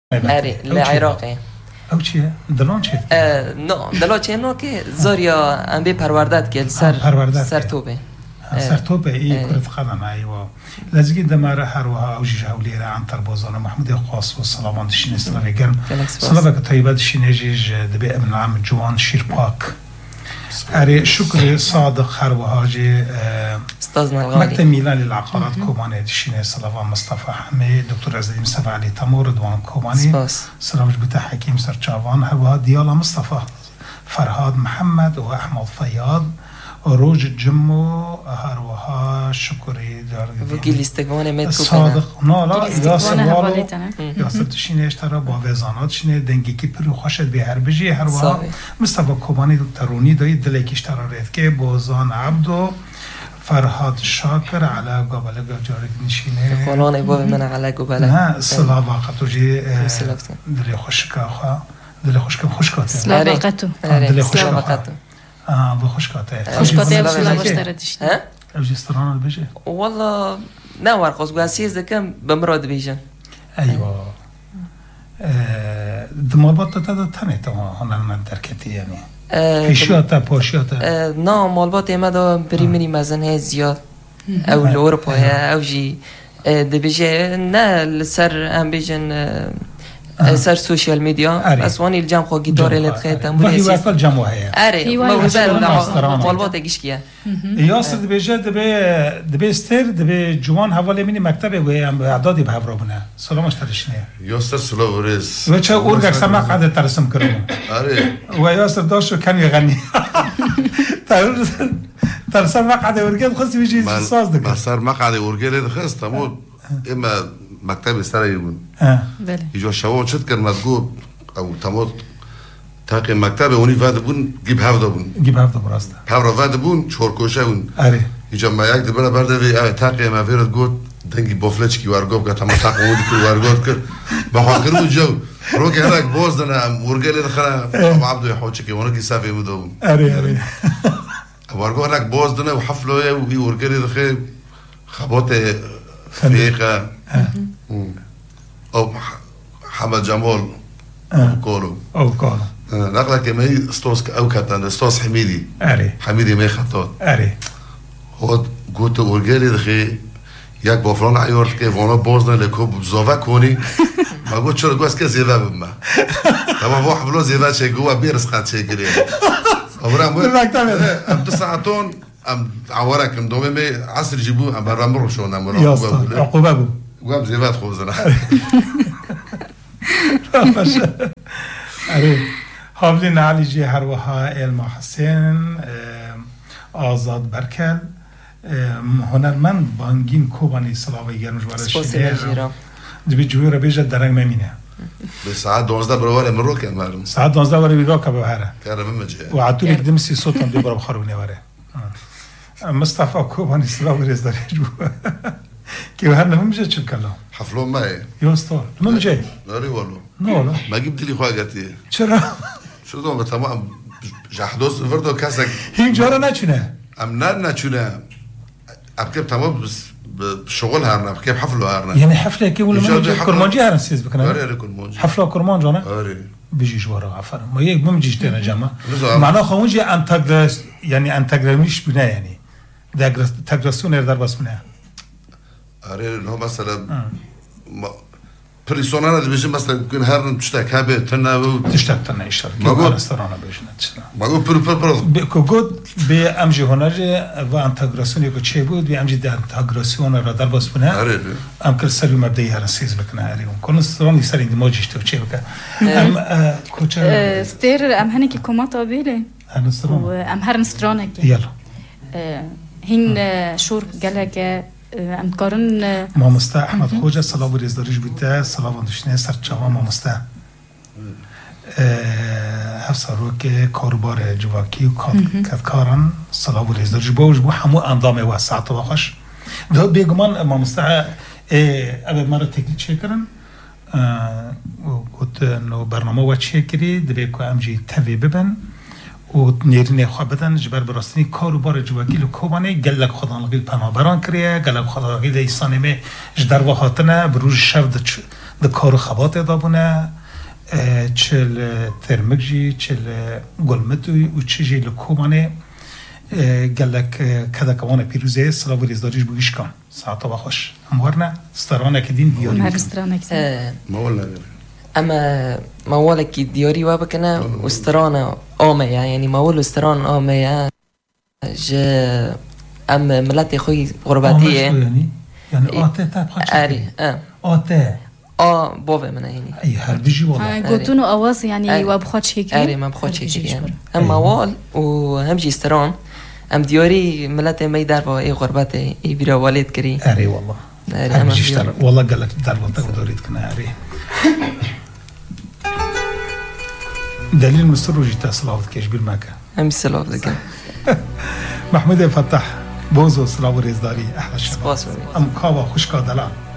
اري لعراقي او چیه؟ دلان چیه؟ نه دلان چیه نه که زوریا ام بی پرورداد که سر توبه سر توبه ای کرد خدام ایوا لازگی دماره هر وها اوجی جولی را عن تربازان محمود قاس و سلامان دشین سلامی گرم سلام که طیبه دشین جیج دبی ابن عم جوان شیر پاک اری شکر صادق هر وها جی استاذنا الغالي مكتب ميلان للعقارات كوماني دشين سلام مصطفى حميد دكتور عزيز مصطفى علي تمور رضوان كوماني سلام جبت حكيم سرچاوان هوا ديالا مصطفى فرهاد محمد واحمد فياض روج جمو هروها شكري دار وكيل استقبال مت صادق لا ياسر والو ياسر دشين اشترى با وزانات شنه دنگي كي پرو خوشت به هر بجي هروها مصطفى كوماني تروني داي دلك اشترى ريت كي بوزان عبدو فرهاد شاكر على قبل جارك نشينه فلان ابو من على قبل ها صلابقته جي دلي خوشكا خا دلي خوشكا خوشكا صلابقته دلي خوشكا بخوشكاته وشتردش ها الجستران بيجي والله ناور قص قاسيز كم بمراد بيجن ايوه دمالبات تاني هنا من دركتي يعني پیشیاتا پاشیاتا نه مالبات ایمدا پریمینی مزنه زیاد او لورپا او جی دبیجه نه لسر ام بیجن سر سوشيال ميديا اسواني الجام خو جيتار اللي تخيت امبولي وصل الجام وهي اري موجود مالبات ايشكيا ياسر دبيجه دبي ستير دبي جوان حواله مني مكتب وهي اعدادي بهبرابنا سلام اشترشني ياسر سلاوريس وچا اورغ سما قاعد ترسم كرو اري وياسر داشو كان يغني ترسم قاعد اورغ خص بيجي صاص دك صار مقعد اورغ خص تمام اما مكتب سرا يقول بله يجوا شواو شد كان مذكور او تموت تاقي مكتب وني فاد بون جيب هفده براسته هفده فاد بون چورکوشه بون اره يجوا ما يك دبل برده وي تاقي ما فيرد گوت دنگي بوفلچ کی ورگوب گتا ما تاق ودي کی ورگوت کر بخاطر جو روك هناك بوز انا ورگل دخل ابو عبد يحوچ کی ونك يسافي مدو اره ورگو هناك بوز دنا وحفله وي ورگل دخل خبوته فيقه او حمد جمال كولو نقلة كما هي ستوس او كاتان ستوس حميدي حميدي ما خطوط هو قلت ورجالي دخي ياك بوفران عيور كيف وانا بوزنا لكوب زوفا كوني ما قلت شو رقواس كزيفا بما طبعا هو حفلو زيفا شي قوة بيرس قاد شي قليل أبرام أم تساعتون أم عوارك أم دومي عصر جيبو أم برامرو شو نعمل عقوبة وقام زيفات خوزنا حافظين علي جي هروها إلما حسين آزاد برکل هنرمند بانگین کوبانی سلاوی گرمش برای شیعه دبی جوی رو بیجد درنگ ممینه به ساعت 12 برواره من رو کن مردم ساعت 12 برواره بیرا که ببهره کارم مجه و عطول یک دمسی صوتم دو برا بخارونه واره مصطفى کوبانی سلاوی ریز داره جو که هر نمیشه چه کلا حفلون معي يوستو ما جاي داري والله لا ما جبت لي خواجتي چرا شو دوم تمام جحدوس فردو كاسك هين جارا نچونه ام نچونه ابكب تمام بس بشغل هرنا كيف حفله هرنا يعني حفله كي ولا كرمانجي هرنا سيز بكنا كرمانجي حفله كرمانجي انا بيجي جوارا عفر ما يك ما مجيش تنا جما معناه خونجي انتجرس يعني انتجرمش بنا يعني ده تجرسون در بس بنا اره نه مثلا پریسونال اللي بيجي مثلا يكون هرن تشتاك هابه تنا تشتاك تنا يشترك ما رستوران بيجنا تشنا ما قول پر كود به امجي هنرجه و انتگراسیونی که چه بود به امجي انتگراسیون را در باز بنا ام کل سری مبدئی هر سیز بکنه اری اون کل رستوران يسري دي موجش تو چه بکنه ام کوچه ستير ام هنيك كوماتا بيله و ام هر رستوران يلا هين شور گلک ام کارن مامستا احمد خوجه سلام و ریزداریش بیده سلام و دوشنه سرچاوا مامستا هفت رو که کاربار جواکی و کارن سلام و ریزداریش باوش بو همو اندامه و ساعت واخش ده بیگمان مامستا اول مرة تکلیل چه کرن گفت نو برنامه و چه کری دبی که امجی توی ببن و نیرینه خواه بدن جبر براستنی کاروبار جواگیل و کوبانه گلک خدانلقیل پنابران کریه گلک خدانلقیل ایسانیمه جدر و خاطنه بروش شفت دكار خبات دابونه چل ترمجي چل قلمتوي وتشجي لكومانه قالك كذا كمان بيروزه صلاة ورزداريش بويشكان ساعة بخش أمورنا استرانة كدين دياري هر استرانة كدين ما ولا أما موالك دياري وابكنا واسترانة آمة يعني موال استرانة آمة جا أم ملاتي خوي غرباتية يعني آتة تاب خاتش أري آتة بوفي من هيني أي هر بيجي والله قلتونو أواز يعني وابخاتش هيك أري ما بخاتش هيك يعني أم موال وهمجي استران أم دياري ملاتي ما يداربوا أي غرباتي يبيرا والد كري أري والله أري بيجي اشترى والله قال لك داربوا تقدريت كنا أري دليل مستر وجيت صلاة كيش بالمكة أم صلاة لك محمود فتح بوزو صلاة ورزداري أحلى الشباب أم كابا خوش كادلا